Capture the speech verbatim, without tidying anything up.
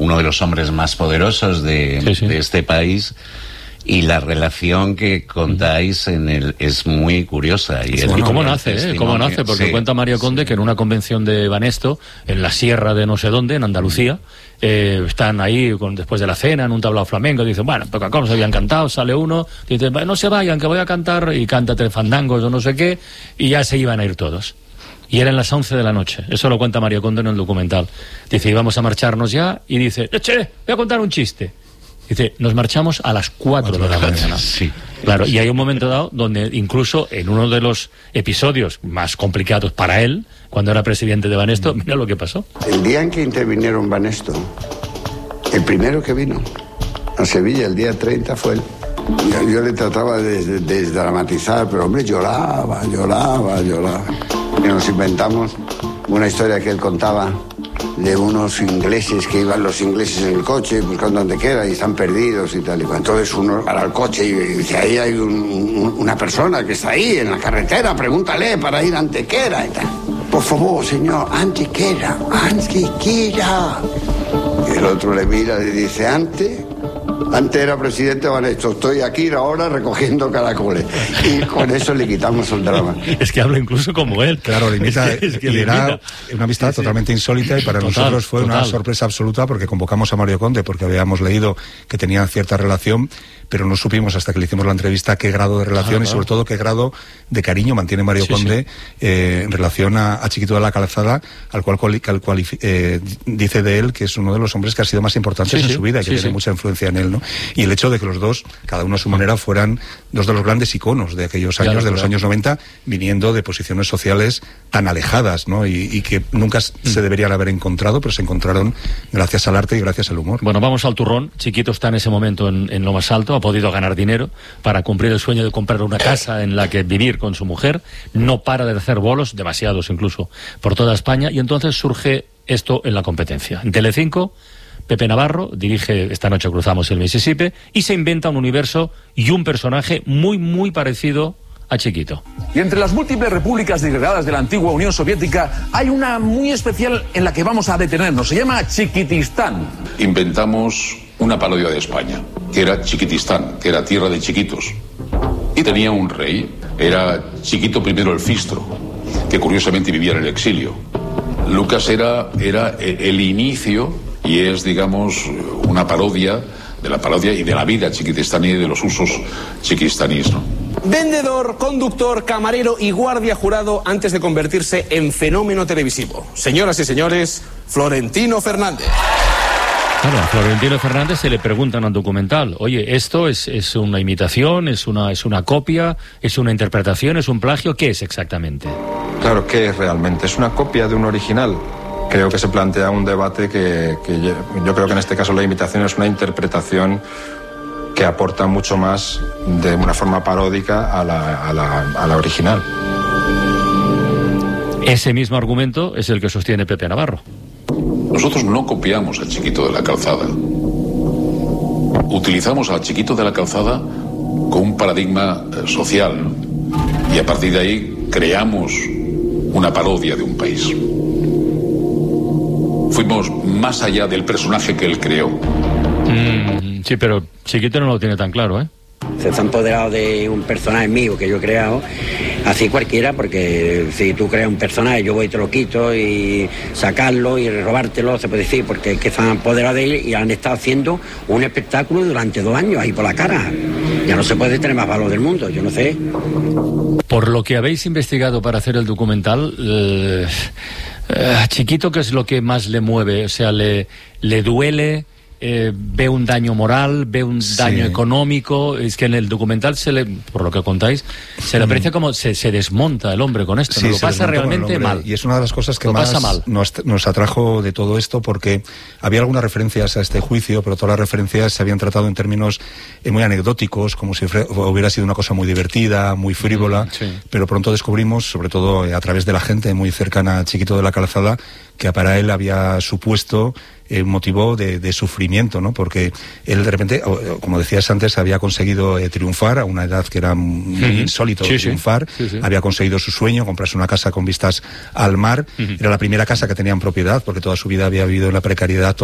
uno de los hombres más poderosos de, sí, sí. de este país. Y la relación que contáis en el es muy curiosa. Y, el, bueno, ¿y cómo nace? ¿eh? ¿Cómo nace? Porque sí, cuenta Mario Conde sí. que en una convención de Banesto, en la sierra de no sé dónde, en Andalucía, eh, están ahí con, después de la cena en un tablao flamenco, dicen, bueno, porque acá nos habían cantado, sale uno, dice, no se vayan, que voy a cantar, y canta tres fandangos o no sé qué, y ya se iban a ir todos. Y eran las once de la noche, eso lo cuenta Mario Conde en el documental. Dice, íbamos a marcharnos ya, y dice, che, voy a contar un chiste. Dice, nos marchamos a las cuatro de la mañana. Sí. Claro, y hay un momento dado donde incluso en uno de los episodios más complicados para él, cuando era presidente de Banesto, mira lo que pasó. El día en que intervinieron Banesto, el primero que vino a Sevilla, el día treinta, fue él. Yo, yo le trataba de, de, de dramatizar, pero hombre, lloraba, lloraba, lloraba. Y nos inventamos una historia que él contaba de unos ingleses que iban los ingleses en el coche buscando donde queda y están perdidos y tal y cual. Entonces uno para el coche y dice, ahí hay un, un, una persona que está ahí en la carretera, pregúntale para ir a Antequera y tal. Por favor, señor, Antequera, Antequera. Y el otro le mira y dice, ante... Antes era presidente de Banesto, estoy aquí ahora recogiendo caracoles. Y con eso le quitamos el drama. Es que habla incluso como él. Claro, le imita, es que, es que y era una amistad sí, sí. totalmente insólita y para total, nosotros fue total. una sorpresa absoluta porque convocamos a Mario Conde porque habíamos leído que tenían cierta relación, pero no supimos hasta que le hicimos la entrevista qué grado de relación ah, y sobre todo qué grado de cariño mantiene Mario sí, Conde sí. Eh, en relación a, a Chiquito de la Calzada, al cual, al cual eh, dice de él que es uno de los hombres que ha sido más importantes sí, en sí. su vida y que sí, tiene sí. mucha influencia en él, ¿no? Y el hecho de que los dos, cada uno a su manera, fueran dos de los grandes iconos de aquellos años, claro, de los claro. años noventa, viniendo de posiciones sociales tan alejadas, ¿no? Y, y que nunca mm. se deberían haber encontrado, pero se encontraron gracias al arte y gracias al humor. Bueno, vamos al turrón. Chiquito está en ese momento en, en lo más alto, ha podido ganar dinero para cumplir el sueño de comprar una casa en la que vivir con su mujer, no para de hacer bolos, demasiados incluso, por toda España, y entonces surge esto en la competencia. En Telecinco, Pepe Navarro dirige Esta noche cruzamos el Mississippi y se inventa un universo y un personaje muy, muy parecido a Chiquito. Y entre las múltiples repúblicas disgregadas de la antigua Unión Soviética hay una muy especial en la que vamos a detenernos. Se llama Chiquitistán. Inventamos una parodia de España, que era Chiquitistán, que era tierra de chiquitos. Y tenía un rey, era Chiquito primero el Fistro, que curiosamente vivía en el exilio. Lucas era, era el inicio y es, digamos, una parodia de la parodia y de la vida chiquitistaní y de los usos chiquistanís, ¿no? Vendedor, conductor, camarero y guardia jurado antes de convertirse en fenómeno televisivo. Señoras y señores, Florentino Fernández. Claro, a Florentino Fernández se le pregunta en un documental, oye, ¿esto es, es una imitación, es una, es una copia, es una interpretación, es un plagio? ¿Qué es exactamente? Claro, ¿qué es realmente? ¿Es una copia de un original? Creo que se plantea un debate que, que yo, yo creo que en este caso la imitación es una interpretación que aporta mucho más de una forma paródica a la, a la, a la original. Ese mismo argumento es el que sostiene Pepe Navarro. Nosotros no copiamos al Chiquito de la Calzada. Utilizamos al Chiquito de la Calzada con un paradigma eh, social, ¿no? Y a partir de ahí creamos una parodia de un país. Fuimos más allá del personaje que él creó. Mm, sí, pero Chiquito no lo tiene tan claro, ¿eh? Se está empoderado de un personaje mío que yo he creado, así cualquiera, porque si tú creas un personaje, yo voy y te lo quito y sacarlo y robártelo, se puede decir, porque es que están empoderados de él y han estado haciendo un espectáculo durante dos años ahí por la cara. Ya no se puede tener más valor del mundo, yo no sé. Por lo que habéis investigado para hacer el documental, eh, eh, Chiquito, ¿qué es lo que más le mueve? O sea, ¿le, le duele? Eh, ve un daño moral, ve un sí. daño económico. Es que en el documental se le, por lo que contáis, se le aprecia como se, se desmonta el hombre con esto, sí, ¿no? Lo pasa realmente mal. Y es una de las cosas que lo más pasa mal. Nos, nos atrajo de todo esto, porque había algunas referencias a este juicio, pero todas las referencias se habían tratado en términos eh, muy anecdóticos, como si hubiera sido una cosa muy divertida, muy frívola, sí. pero pronto descubrimos, sobre todo eh, a través de la gente muy cercana a Chiquito de la Calzada, que para él había supuesto eh, motivo de, de sufrimiento, ¿no? Porque él de repente, como decías antes, había conseguido eh, triunfar a una edad que era muy uh-huh. insólito sí, triunfar, sí. Sí, sí. había conseguido su sueño, comprarse una casa con vistas al mar, uh-huh. era la primera casa que tenía en propiedad, porque toda su vida había vivido en la precariedad